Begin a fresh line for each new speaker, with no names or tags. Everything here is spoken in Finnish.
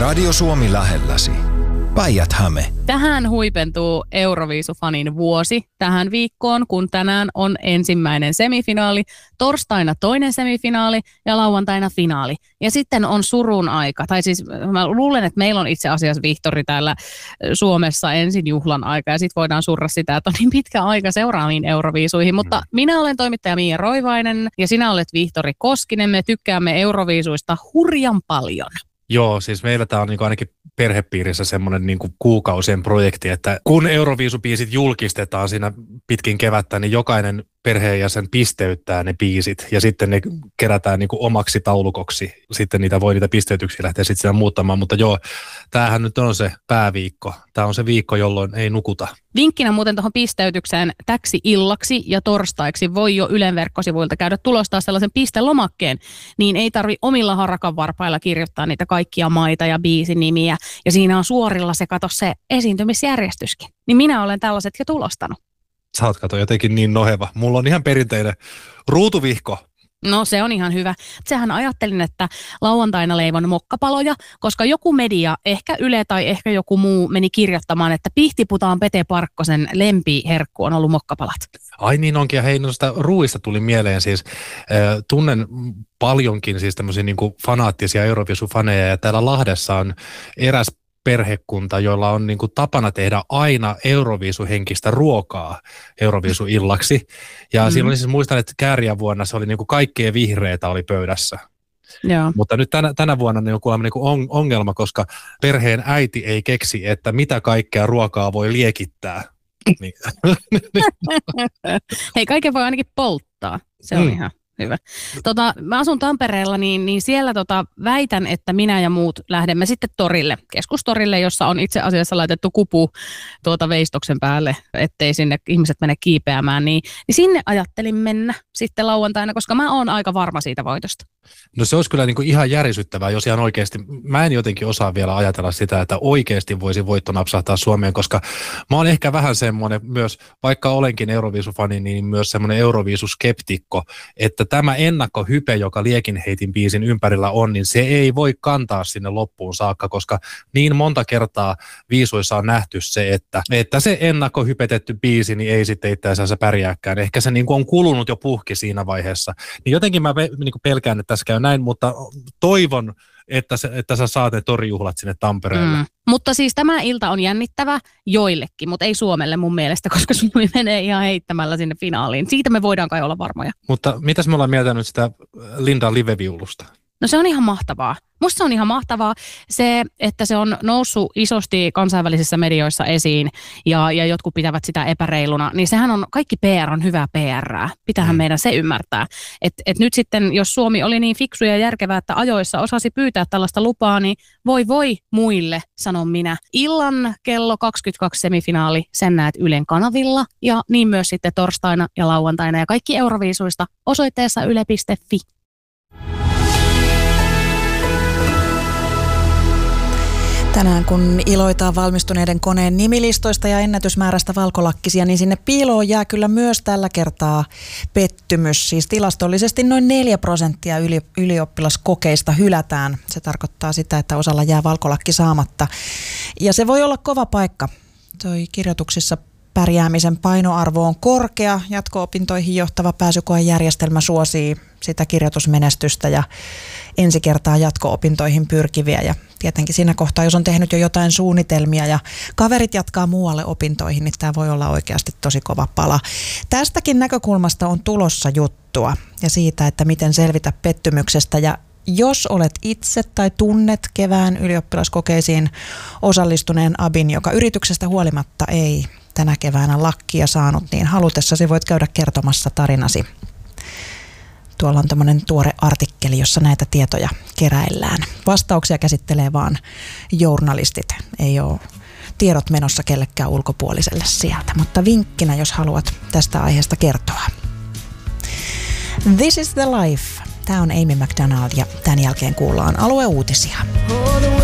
Radio Suomi lähelläsi. Päijät-Häme.
Tähän huipentuu Euroviisufanin vuosi tähän viikkoon, kun tänään on ensimmäinen semifinaali, torstaina toinen semifinaali ja lauantaina finaali. Ja sitten on surun aika, tai siis mä luulen, että meillä on itse asiassa Vihtori täällä Suomessa ensin juhlan aika ja sitten voidaan surra sitä, että on niin pitkä aika seuraaviin Euroviisuihin. Mutta minä olen toimittaja Miia Roivainen ja sinä olet Vihtori Koskinen. Me tykkäämme Euroviisuista hurjan paljon.
Joo, siis meillä tämä on niinku ainakin perhepiirissä semmoinen niinku kuukausien projekti, että kun Euroviisubiisit julkistetaan siinä pitkin kevättä, niin jokainen perheenjäsen pisteyttää ne biisit ja sitten ne kerätään niinku omaksi taulukoksi. Sitten niitä pisteytyksiä lähteä sitten siellä muuttamaan, mutta joo, tämähän nyt on se pääviikko. Tämä on se viikko, jolloin ei nukuta.
Vinkkinä muuten tuohon pisteytykseen täksi illaksi ja torstaiksi voi jo Ylen verkkosivuilta käydä tulostaa sellaisen pistelomakkeen, niin ei tarvi omilla harakan varpailla kirjoittaa niitä kaikkia maita ja biisinimiä. Ja siinä on suorilla se esiintymisjärjestyskin. Niin minä olen tällaiset jo tulostanut.
Sä oot jotenkin niin noheva. Mulla on ihan perinteinen ruutuvihko.
No se on ihan hyvä. Sehän ajattelin, että lauantaina leivon mokkapaloja, koska joku media, ehkä Yle tai ehkä joku muu meni kirjoittamaan, että Pihtiputaan Pete Parkkosen lempiherkku on ollut mokkapalat.
Ai niin onkin, ja hei, noista ruuista tuli mieleen siis, tunnen paljonkin siis tämmöisiä niin kuin fanaattisia Euroviisufaneja, ja täällä Lahdessa on eräs perhekunta, joilla on niin kuin tapana tehdä aina Euroviisuhenkistä ruokaa Euroviisuillaksi. Ja silloin siis muistan, että kääriä vuonna se oli niin kuin kaikkea vihreätä oli pöydässä.
Joo.
Mutta nyt tänä vuonna on kuulemma niin ongelma, koska perheen äiti ei keksi, että mitä kaikkea ruokaa voi liekittää.
Hei, kaiken voi ainakin polttaa. Se on ihan hyvä. Mä asun Tampereella, niin siellä väitän, että minä ja muut lähdemme sitten torille, keskustorille, jossa on itse asiassa laitettu kupu veistoksen päälle, ettei sinne ihmiset mene kiipeämään, niin sinne ajattelin mennä sitten lauantaina, koska mä oon aika varma siitä voitosta.
No se olisi kyllä niin kuin ihan järisyttävää, jos ihan oikeasti, mä en jotenkin osaa vielä ajatella sitä, että oikeasti voisi voitto napsahtaa Suomeen, koska mä oon ehkä vähän semmoinen myös, vaikka olenkin Euroviisufani, niin myös semmoinen Euroviisuskeptikko, että tämä ennakkohype, joka Liekin heitin biisin ympärillä on, niin se ei voi kantaa sinne loppuun saakka, koska niin monta kertaa viisuissa on nähty se, että se ennakkohypetetty biisi niin ei sitten itse asiassa pärjääkään. Ehkä se niin kuin on kulunut jo puhki siinä vaiheessa. Niin jotenkin mä niin kuin pelkään, että tässä käy näin, mutta toivon, että sä saat ne torijuhlat sinne Tampereelle.
Mutta siis tämä ilta on jännittävä joillekin, mutta ei Suomelle mun mielestä, koska Suomi menee ihan heittämällä sinne finaaliin. Siitä me voidaan kai olla varmoja.
Mutta mitäs me ollaan mieltä nyt sitä Lindan live-viulusta?
No se on ihan mahtavaa. Musta se on ihan mahtavaa se, että se on noussut isosti kansainvälisissä medioissa esiin ja jotkut pitävät sitä epäreiluna, niin sehän on, kaikki PR on hyvää PR:ää. Pitäähän meidän se ymmärtää. Et nyt sitten, jos Suomi oli niin fiksu ja järkevää, että ajoissa osasi pyytää tällaista lupaa, niin voi muille, sanon minä. Illan kello 22 semifinaali, sen näet Ylen kanavilla ja niin myös sitten torstaina ja lauantaina ja kaikki Euroviisuista osoitteessa yle.fi.
Tänään kun iloitaan valmistuneiden koneen nimilistoista ja ennätysmäärästä valkolakkisia, niin sinne piiloon jää kyllä myös tällä kertaa pettymys. Siis tilastollisesti noin 4% ylioppilaskokeista hylätään. Se tarkoittaa sitä, että osalla jää valkolakki saamatta. Ja se voi olla kova paikka. Toi kirjoituksissa pärjäämisen painoarvo on korkea. Jatko-opintoihin johtava pääsykoejärjestelmä suosii sitä kirjoitusmenestystä ja ensi kertaa jatko-opintoihin pyrkiviä. Ja tietenkin siinä kohtaa, jos on tehnyt jo jotain suunnitelmia ja kaverit jatkaa muualle opintoihin, niin tämä voi olla oikeasti tosi kova pala. Tästäkin näkökulmasta on tulossa juttua ja siitä, että miten selvitä pettymyksestä. Ja jos olet itse tai tunnet kevään ylioppilaskokeisiin osallistuneen abin, joka yrityksestä huolimatta ei tänä keväänä lakkia saanut, niin halutessasi voit käydä kertomassa tarinasi. Tuolla on tämmöinen tuore artikkeli, jossa näitä tietoja keräillään. Vastauksia käsittelee vaan journalistit. Ei ole tiedot menossa kellekään ulkopuoliselle sieltä, mutta vinkkinä, jos haluat tästä aiheesta kertoa. This is the life. Tämä on Amy McDonald ja tämän jälkeen kuullaan alueuutisia.